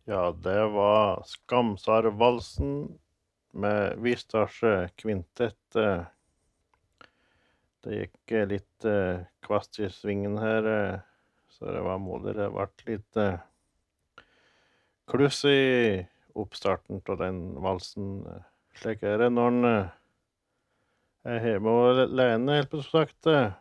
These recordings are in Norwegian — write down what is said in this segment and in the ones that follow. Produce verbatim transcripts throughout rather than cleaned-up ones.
Ja, det var Skamsarvalsen med Vistasje kvintett. eh. Det gikk eh, litt eh, kvast i svingen her, eh, så det var modig. Det ble litt eh, kluss i oppstarten av den valsen. eh. Slik er det når en eh, er hjemme og alene, helt på sagt. eh.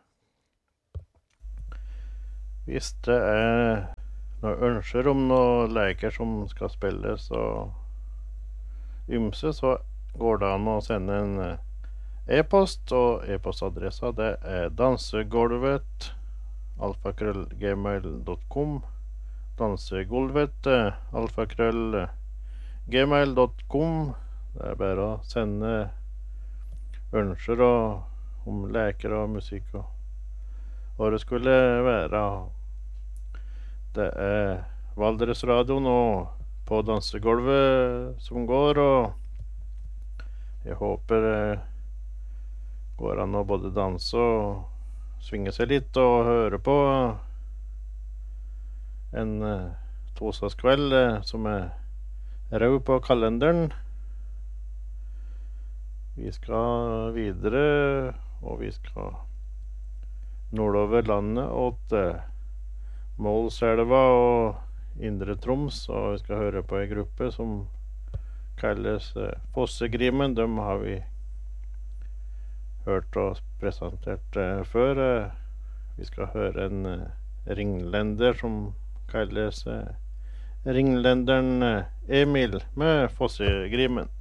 Hvis det er noen ønsker om noen leker som skal spilles og ymse, så går det an å sende en eh, e-post, og e-postadressa det er dansegolvet alfakrøll gmail dot com. Dansegolvet eh, alfakrøll gmail dot com. Det er bare å sende ønsker og om leker og musikk og hva det skulle være. Det er Valdresradioen og På dansegolvet som går, og jeg håper det går an å både danse og svinge seg litt og høre på en uh, torsdagskveld eh, som er rød på kalenderen. Vi skal videre, og vi skal nordover landet åt uh, Målselva og Indre Troms, og vi skal høre på en gruppe som kalles uh, Fossegrimen. Dem har vi hørt og presentert uh, før. Uh, vi skal høre en uh, ringlender som kalles uh, Ringlenderen uh, Emil med Fossegrimen.